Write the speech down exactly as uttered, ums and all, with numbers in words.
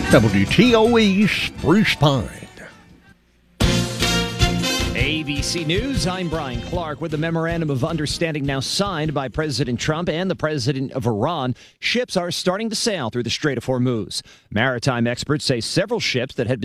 W T O E Spruce Pine. A B C News, I'm Brian Clark. With the memorandum of understanding now signed by President Trump and the president of Iran, ships are starting to sail through the Strait of Hormuz. Maritime experts say several ships that had been